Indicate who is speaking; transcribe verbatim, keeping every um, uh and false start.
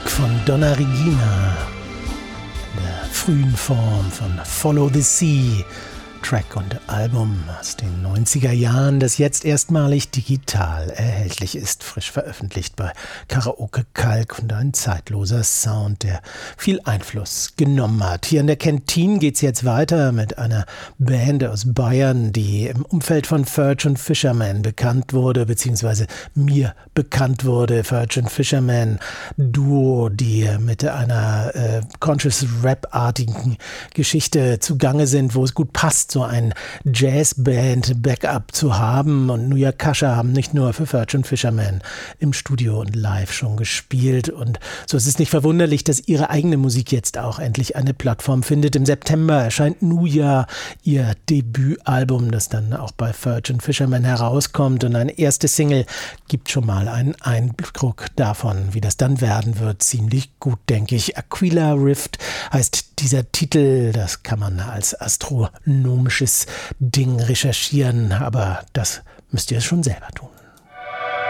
Speaker 1: Musik von Donna Regina in der frühen Form von Follow the Sea, Track und Album aus den neunziger Jahren, das jetzt erstmalig digital erhältlich ist, frisch veröffentlicht bei Karaoke Kalk und ein zeitloser Sound, der viel Einfluss genommen hat. Hier in der Kantine geht's jetzt weiter mit einer Band aus Bayern, die im Umfeld von Ferch und Fisherman bekannt wurde, beziehungsweise mir bekannt wurde. Ferch und Fisherman, Duo, die mit einer äh, Conscious Rap-artigen Geschichte zugange sind, wo es gut passt, so ein Jazzband-Backup zu haben. Und Nuja Kascha haben nicht nur für Ferch und Fisherman im Studio und live schon gespielt. Und so ist es nicht verwunderlich, dass ihre eigene Musik jetzt auch endlich eine Plattform findet. Im September erscheint Nuja ihr Debütalbum, das dann auch bei Ferch und Fisherman herauskommt. Und eine erste Single gibt schon mal einen Eindruck davon, wie das dann werden wird. Ziemlich gut, denke ich. Aquila Rift heißt dieser Titel. Das kann man als astronomisches Ding recherchieren, aber das müsst ihr schon selber tun.